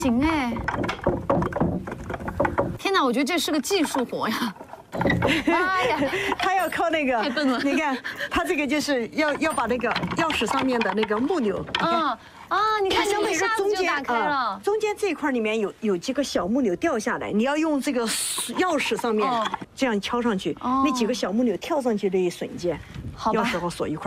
行哎！天哪，我觉得这是个技术活呀！哎呀， 他要靠那个， 太笨了。 你看，他这个就是要把那个钥匙上面的那个木钮， 你看， 相当于是中间打开了， 中间这一块里面有几个小木钮掉下来，你要用这个钥匙上面这样敲上去，那几个小木钮跳上去的一瞬间，钥匙和锁一块。